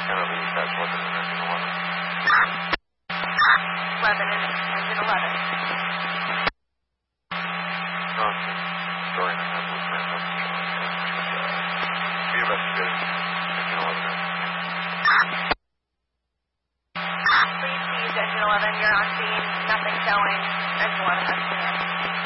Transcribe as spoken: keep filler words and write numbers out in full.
Currently, that's eleven and engine eleven. eleven and engine eleven. Okay. Storing and handle current temperature. Be investigated. Engine eleven. Please use engine eleven. You're on scene. Nothing showing. Engine eleven, that's the end.